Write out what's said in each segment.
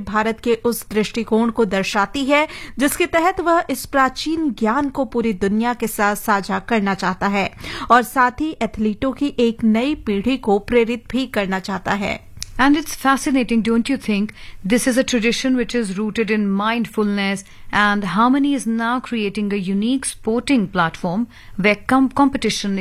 भारत के उस दृष्टिकोण को दर्शाती है जिसके तहत वह इस प्राचीन ज्ञान को पूरी दुनिया के साथ साझा करना चाहता है और साथ ही एथलीटों की एक नई पीढ़ी को प्रेरित भी करना चाहता है. And it's fascinating, don't you think? This is a tradition which is rooted in mindfulness, and Harmony is now creating a unique sporting platform where competition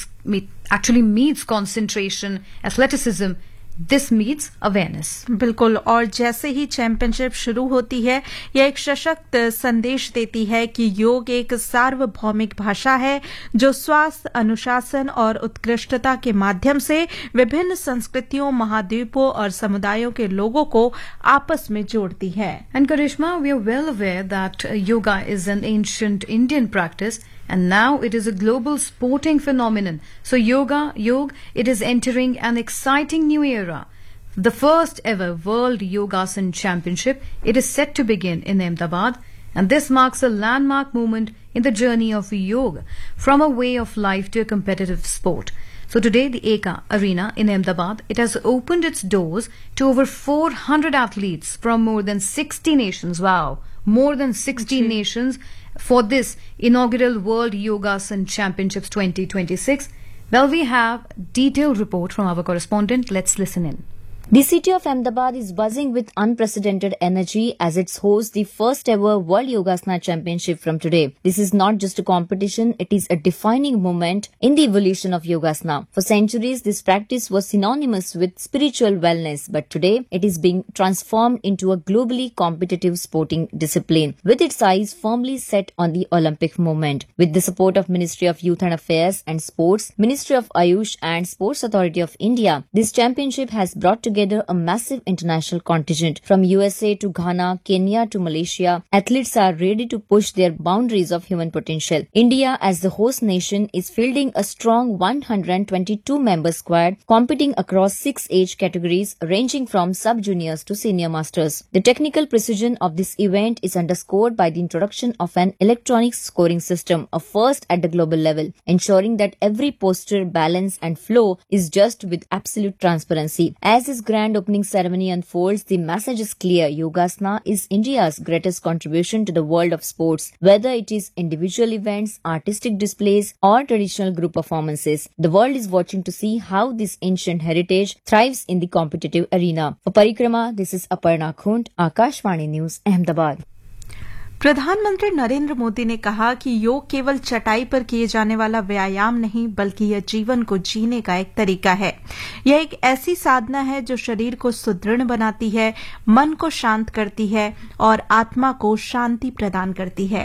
actually meets concentration, athleticism. This meets awareness. बिल्कुल. और जैसे ही championship शुरू होती है यह एक सशक्त संदेश देती है कि योग एक सार्वभौमिक भाषा है जो स्वास्थ्य, अनुशासन और उत्कृष्टता के माध्यम से विभिन्न संस्कृतियों, महाद्वीपों और समुदायों के लोगों को आपस में जोड़ती है. And Karishma, we are well aware that yoga is an ancient Indian practice. And now it is a global sporting phenomenon. So yoga, it is entering an exciting new era. The first ever World Yogasan Championship, it is set to begin in Ahmedabad. And this marks a landmark moment in the journey of yoga from a way of life to a competitive sport. So today the Eka Arena in Ahmedabad, it has opened its doors to over 400 athletes from more than 60 nations. Wow, more than 60 nations for this inaugural World Yogasan Championships 2026. Well, we have detailed report from our correspondent. Let's listen in. The city of Ahmedabad is buzzing with unprecedented energy as it hosts the first ever World Yogasana Championship from today. This is not just a competition, it is a defining moment in the evolution of Yogasana. For centuries, this practice was synonymous with spiritual wellness, but today it is being transformed into a globally competitive sporting discipline, with its eyes firmly set on the Olympic movement. With the support of Ministry of Youth and Affairs and Sports, Ministry of Ayush and Sports Authority of India, this championship has brought together a massive international contingent. From USA to Ghana, Kenya to Malaysia, athletes are ready to push their boundaries of human potential. India, as the host nation, is fielding a strong 122-member squad competing across 6 age categories ranging from sub-juniors to senior masters. The technical precision of this event is underscored by the introduction of an electronic scoring system, a first at the global level, ensuring that every posture, balance and flow is judged with absolute transparency. As this grand opening ceremony unfolds, the message is clear. Yogasana is India's greatest contribution to the world of sports, whether it is individual events, artistic displays, or traditional group performances. The world is watching to see how this ancient heritage thrives in the competitive arena. For Parikrama, this is Aparna Khund, Akashvani News, Ahmedabad. प्रधानमंत्री नरेंद्र मोदी ने कहा कि योग केवल चटाई पर किए जाने वाला व्यायाम नहीं बल्कि यह जीवन को जीने का एक तरीका है. यह एक ऐसी साधना है जो शरीर को सुदृढ़ बनाती है, मन को शांत करती है और आत्मा को शांति प्रदान करती है.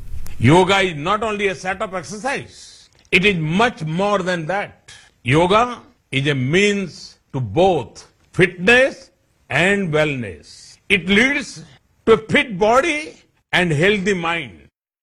Yoga is not only a set of exercise, it is much more than that. Yoga is a means to both fitness and wellness. It leads to a fit body and healthy mind.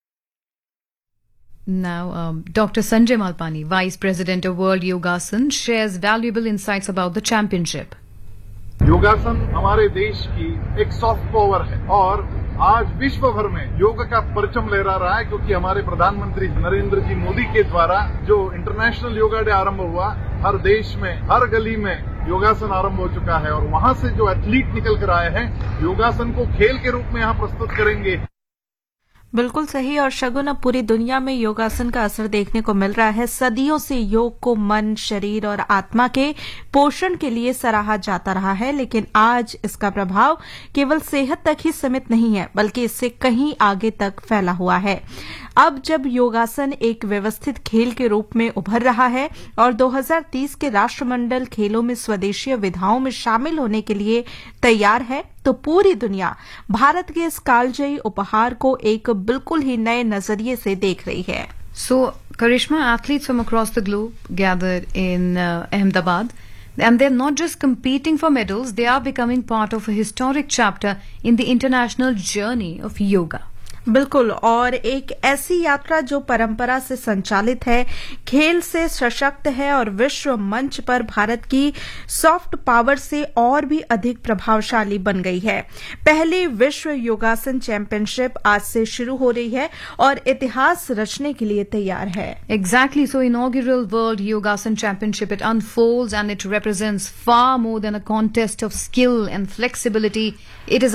Now, Dr. Sanjay Malpani, Vice President of World Yogasan, shares valuable insights about the championship. योगासन हमारे देश की एक soft power है और आज विश्व भर में योग का परचम लहरा रहा है क्योंकि हमारे प्रधानमंत्री नरेंद्र जी मोदी के द्वारा जो इंटरनेशनल योगा डे आरंभ हुआ, हर देश में, हर गली में योगासन आरंभ हो चुका है और वहां से जो एथलीट निकल कर आए हैं योगासन को खेल के रूप में यहाँ प्रस्तुत करेंगे. बिल्कुल सही. और शगुन, अब पूरी दुनिया में योगासन का असर देखने को मिल रहा है. सदियों से योग को मन, शरीर और आत्मा के पोषण के लिए सराहा जाता रहा है, लेकिन आज इसका प्रभाव केवल सेहत तक ही सीमित नहीं है बल्कि इससे कहीं आगे तक फैला हुआ है. अब जब योगासन एक व्यवस्थित खेल के रूप में उभर रहा है और 2030 के राष्ट्रमंडल खेलों में स्वदेशीय विधाओं में शामिल होने के लिए तैयार है, तो पूरी दुनिया भारत के इस कालजयी उपहार को एक बिल्कुल ही नए नजरिए से देख रही है. So, Karishma, athletes from across the globe gathered in Ahmedabad. And they're not just competing for medals, they are becoming part of a historic chapter in the international journey of yoga. बिल्कुल. और एक ऐसी यात्रा जो परंपरा से संचालित है, खेल से सशक्त है और विश्व मंच पर भारत की सॉफ्ट पावर से और भी अधिक प्रभावशाली बन गई है. पहली विश्व योगासन चैंपियनशिप आज से शुरू हो रही है और इतिहास रचने के लिए तैयार है. Exactly. So inaugural World Yogasan Championship, it unfolds and it represents far more than a contest of skill and flexibility. It is